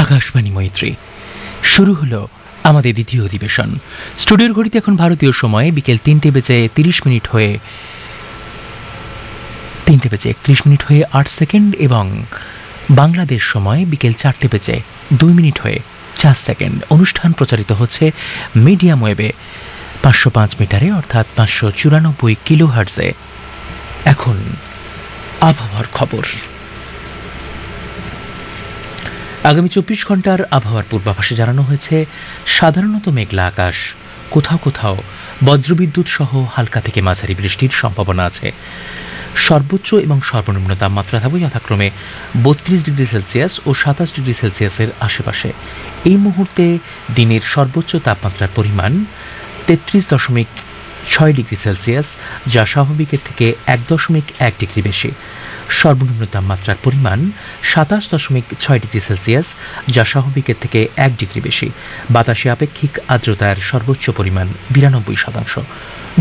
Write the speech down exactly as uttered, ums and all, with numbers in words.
আকাশবাণী মৈত্রী। শুরু হলো আমাদের দ্বিতীয় অধিবেশন। স্টুডিওর ঘড়িতে এখন ভারতীয় সময়ে বিকেল তিনটে বেজে তিরিশ মিনিট হয়ে তিনটে বেজে একত্রিশ মিনিট হয়ে আট সেকেন্ড এবং বাংলাদেশ সময় বিকেল চারটে বেজে দুই মিনিট হয়ে চার সেকেন্ড। অনুষ্ঠান প্রচারিত হচ্ছে মিডিয়াম ওয়েবে পাঁচশো পাঁচ মিটারে অর্থাৎ পাঁচশো চুরানব্বই কিলো হার্টজে। এখন আবহাওয়ার খবর। আগামী চব্বিশ ঘন্টার আবহাওয়ার পূর্বাভাসে জানানো হয়েছে সাধারণত মেঘলা আকাশ, কোথাও কোথাও বজ্রবিদ্যুৎ সহ হালকা থেকে মাঝারি বৃষ্টির সম্ভাবনা আছে। সর্বোচ্চ এবং সর্বনিম্ন তাপমাত্রা থাকবে যথাক্রমে বত্রিশ ডিগ্রি সেলসিয়াস ও সাতাশ ডিগ্রি সেলসিয়াসের আশেপাশে। এই মুহূর্তে দিনের সর্বোচ্চ তাপমাত্রার পরিমাণ তেত্রিশ দশমিক ছয় ডিগ্রি সেলসিয়াস, যা স্বাভাবিকের থেকে এক দশমিক এক ডিগ্রি বেশি। সর্বনিম্ন তাপমাত্রার পরিমাণ সাতাশ দশমিক ছয় ডিগ্রি সেলসিয়াস, যা স্বাভাবিকের থেকে এক ডিগ্রি বেশি। বাতাসে আপেক্ষিক আর্দ্রতার সর্বোচ্চ পরিমাণ বিরানব্বই শতাংশ।